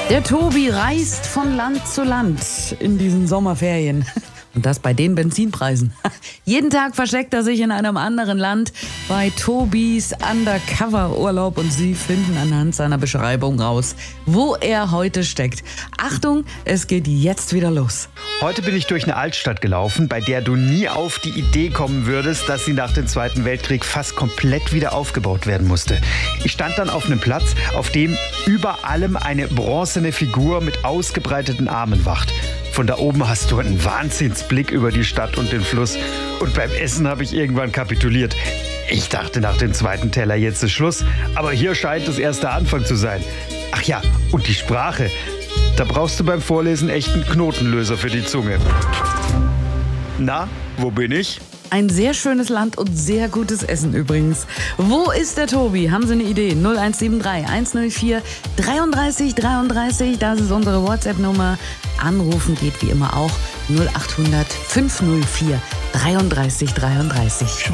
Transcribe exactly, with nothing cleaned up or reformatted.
Der Tobi reist von Land zu Land in diesen Sommerferien. Und das bei den Benzinpreisen. Jeden Tag versteckt er sich in einem anderen Land bei Tobis Undercover-Urlaub und Sie finden anhand seiner Beschreibung raus, wo er heute steckt. Achtung, es geht jetzt wieder los. Heute bin ich durch eine Altstadt gelaufen, bei der du nie auf die Idee kommen würdest, dass sie nach dem Zweiten Weltkrieg fast komplett wieder aufgebaut werden musste. Ich stand dann auf einem Platz, auf dem über allem eine bronzene Figur mit ausgebreiteten Armen wacht. Von da oben hast du einen Wahnsinnsblick über die Stadt und den Fluss. Und beim Essen habe ich irgendwann kapituliert. Ich dachte nach dem zweiten Teller, jetzt ist Schluss. Aber hier scheint es erst der Anfang zu sein. Ach ja, und die Sprache. Da brauchst du beim Vorlesen echt einen Knotenlöser für die Zunge. Na, wo bin ich? Ein sehr schönes Land und sehr gutes Essen übrigens. Wo ist der Tobi? Haben Sie eine Idee? null eins sieben drei eins null vier dreiunddreißig dreiunddreißig, das ist unsere WhatsApp-Nummer. Anrufen geht wie immer auch null acht hundert fünf null vier dreiunddreißig dreiunddreißig.